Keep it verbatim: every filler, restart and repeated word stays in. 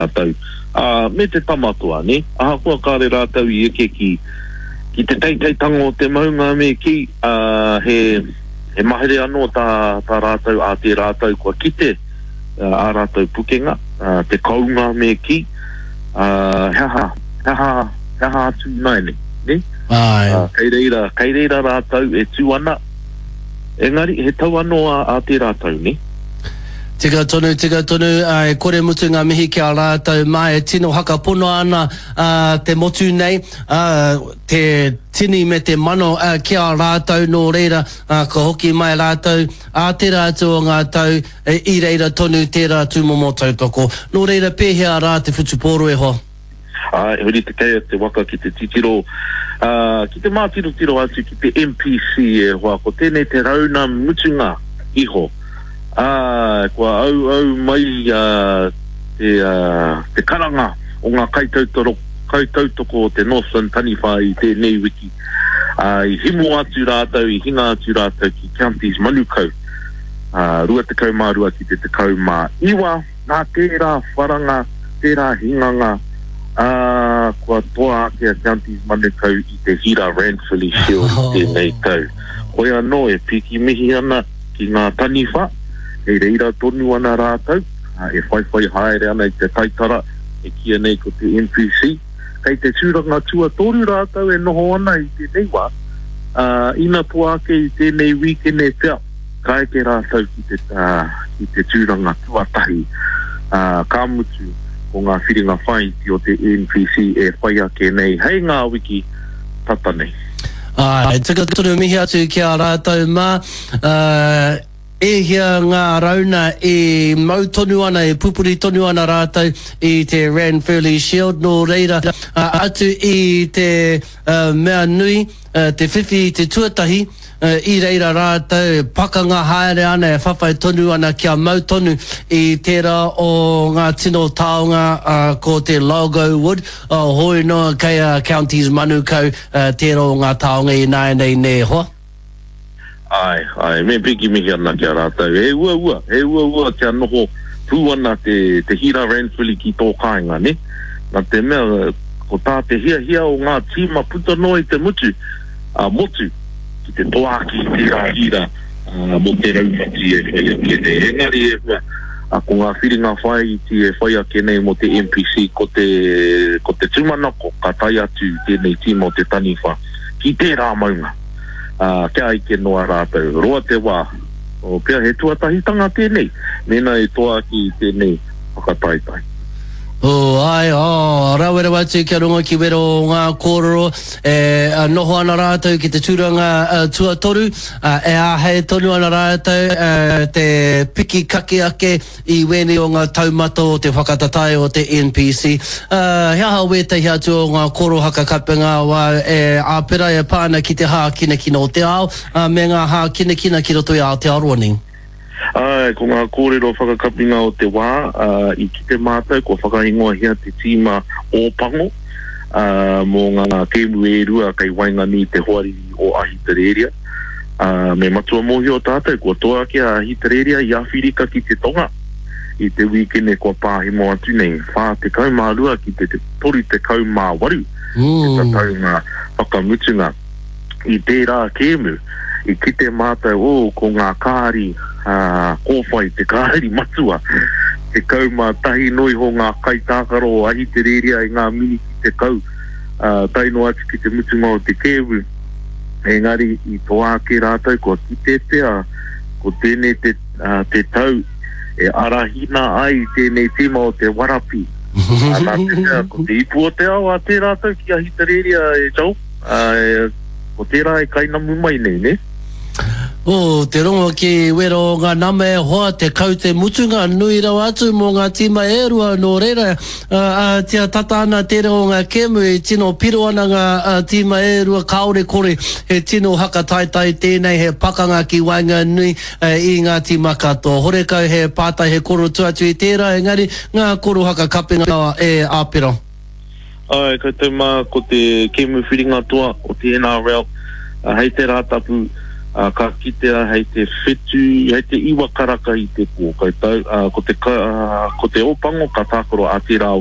rātau. Uh, me te tamatua, ne? Aha kua kāre rātau i eke ki, ki te teitei tango te maunga me ki, uh, he, he mahere anō tā, tā rātau a te rātau kua kite, uh, a rātau pukenga, uh, te kaunga me ki, uh, heha, heha, heha atu nai ne, ne? Ai. Uh, kei reira, kei reira rātau e tū ana, engari, he tau anō a, a te rātau, ne? Tika tonu, tika tonu, ai kore mutu ngā mihi ki a rātau mai, e tino haka pono ana uh, te motu nei, uh, te tini me te mano uh, ki a rātau no reira, uh, ka hoki mai rātau, a te rātau o ngā tau, e, i reira tonu te rātau momo tautoko. No reira pēhea rā te whutuporo e ho. Ai, uh, huri te kei te waka ki te titiro, uh, ki te mātiro tiro atu ki te M P C e hoa, ko tēnei te rauna mutunga iho. Ah, kua au au mai uh, te, uh, te karanga o ngā kaitautoro, kaitautoko o te Northern Taniwha i tēnei wiki. Uh, I himu atu rātau, i hinga atu rātau ki Counties Manukau. Uh, rua te kau mā rua ki te te kau mā iwa, nā tērā wharanga, tērā hinganga, uh, kua toa ake a Counties Manukau i te Hira Ranfurly Shield i tēnei tau. Koe anō e piki mihi ana ki ngā Taniwha, e reira tonu ana rātau, uh, e whai whai haere ana i te taitara, e kia nei ko te M P C. Kei te tūranga tua toru rātau e noho ana i te neiwa, uh, ina toa ke i tēnei weekend e pia, ka eke rātau ki te, uh, ki te tūranga tua tahi, uh, ka mutu o ngā whiringa whai ti o te M P C e whai ake nei, hei ngā wiki tata nei. Ai, tika tonu mihi atu ki a rātau mā, uh, e hia ngā rauna e mau tonu ana, e pupuri tonu ana rātau i te Ranfurly Shield no reira uh, atu i te uh, mea nui, uh, te whiwhi i te tuatahi, uh, i reira rātau pakanga haere ana e whawhai tonu ana kia mau tonu i tērā o ngā tino taonga uh, ko te Logo Wood, uh, hoi noa kei a Counties Manukau, uh, tērā o ngā taonga i nai nei ne hoa. Ai, ai, me piki mihi ana kia rātau. E ua ua, e ua ua kia noho pū ana te, te Hira Ranfurly ki tō kāinga, ne? Nā te mea, ko tā te hia hia o ngā tīma puta no i te mutu, a uh, motu, ki te toaki te rā hira, uh, mo te raumati e whai ake nei. Engari e ua, a ko ngā whiringa whai ti e whai ake nei mo te M P C, ko te, ko te tumanako, ka tai atu tēnei tīma o te Taniwha, ki tērā maunga. Uh, kia ike noa rātau, roa te wā, o pia he tuatahitanga tēnei, mena e toa ki tēnei whakataitai. Oh, ai, oh, rawera watu kia runga ki wero ngā kōrero, e uh, noho ana rātau ki te tūranga uh, tuatoru, uh, e ahei tonu ana rātau uh, te piki kake ake i wene o ngā taumata o te whakatatai o te N P C. Uh, hea hau e tehi atu o ngā koro hakakapenga wa e āpera e pāna ki te hā kina kina o te ao, uh, me ngā hā kina kina ki roto i Aotearoa ni. Ai, ko ngā kōrero whakakapinga o te wā, uh, i ki te mātou, ko whakaingoa hea te tīma o Pango, uh, mō ngā kēmu e rua kei waingani te hoariri o Ahitereiria. Uh, me matua mōhi o tātou, ko toa ki a Ahitereiria i Awhirika ki te tonga. I te weekend e kua pāhi mo atu nei, whā te kaumārua ki te, te tori te kaumāwaru, mm. te tatau ngā whakamutunga i tērā kēmu. I ki te mātou o ko ngā kāri uh, kōwhai, te kāri matua, te kaumā tahi noi ho ngā kaitākaro o Ahitereiria i ngā mini ki te kau, uh, taino atu ki te mutunga o te kēwu. Engari i toa ke rātou, ko ki te pea, ko tēnei te, uh, te tau, e arahina ai tēnei tīma o te warapi. Nā te pea, ko te ipu o te ao a te rātou ki Ahitereiria e tau, uh, ko tērā e kainamu mai nei, ne? O, te rongo ki wero ngā nama e hoa, te kau te mutunga nui rau atu mō ngā tīma e rua no reira. Uh, uh, tia tata ana tere o ngā kemu e tino piro ana ngā uh, tīma e rua kaore kore he tino hakataitai tēnei he pakanga ki wainga nui uh, i ngā tīma katoa. Hore kau he pātai he koro tuatu i tērā, engari ngā koro hakakapenga e āpera. Ai, koutou mā ko te kemu whiringa toa o te N R L, uh, hei te rātapu, uh, ka kitea hei te whetu, hei te iwa karaka i te kō. Kai tau, uh, ko te, uh, ko te opango ka tākoro a te rā